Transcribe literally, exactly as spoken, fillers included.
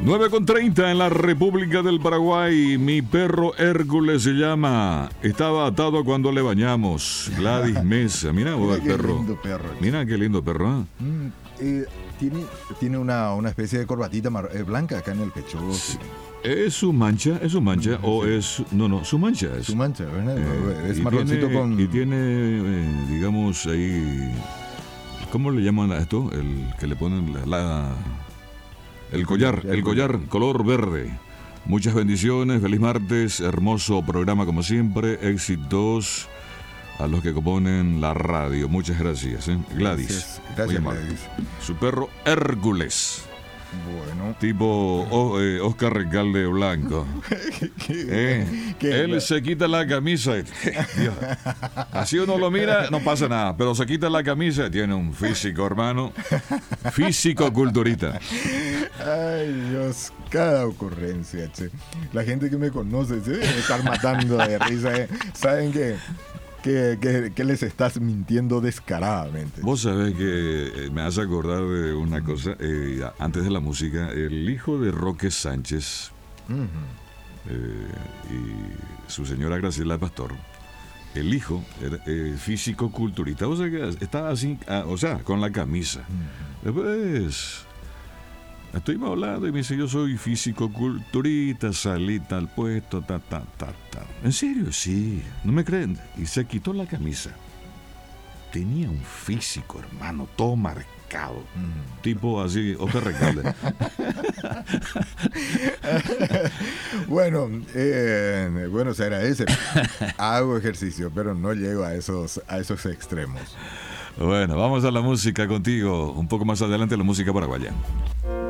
nueve con treinta en la República del Paraguay. Mi perro Hércules se llama. Estaba atado cuando le bañamos. Gladys Mesa. Mira vos el perro. Lindo perro. Mira qué lindo perro, ¿eh? Mm, eh, tiene tiene una, una especie de corbatita mar, eh, blanca acá en el pecho. Sí. ¿Es su mancha? ¿Es su mancha? ¿O Sí. es.? No, no, su mancha es. Su mancha, ¿verdad? Eh, es y marroncito tiene, con. Y tiene, eh, digamos, ahí. ¿Cómo le llaman a esto? El que le ponen la. la el collar, el collar color verde. Muchas bendiciones, feliz martes, hermoso programa como siempre, éxitos a los que componen la radio. Muchas gracias, ¿eh? Gladys. Gracias, gracias, Gladys. Su perro Hércules. Bueno. Tipo o, eh, Oscar Recalde Blanco. Eh, ¿Qué? él se quita la camisa. y- Dios. Así uno lo mira, no pasa nada. Pero se quita la camisa y tiene un físico, hermano. Físico culturita. Ay, Dios, cada ocurrencia, che. La gente que me conoce se debe estar matando de risa, ¿eh? Saben que, que, que, que les estás mintiendo descaradamente. Vos sabés que eh, me hace acordar de una cosa. eh, antes de la música, el hijo de Roque Sánchez Ujú. eh, y su señora Graciela Pastor, el hijo era eh, físico culturista. O sea, que estaba así, ah, o sea, con la camisa. Después estuvimos hablando y me dice, yo soy físico culturista, salí tal puesto, ta, ta, ta, ta. ¿En serio? Sí, no me creen. Y se quitó la camisa. Tenía un físico, hermano, todo marcado. Ujú. Tipo así, Oscar Recalde. Bueno, eh, bueno, se agradece. Hago ejercicio, pero no llego a esos, a esos extremos. Bueno, vamos a la música contigo. Un poco más adelante la música paraguaya.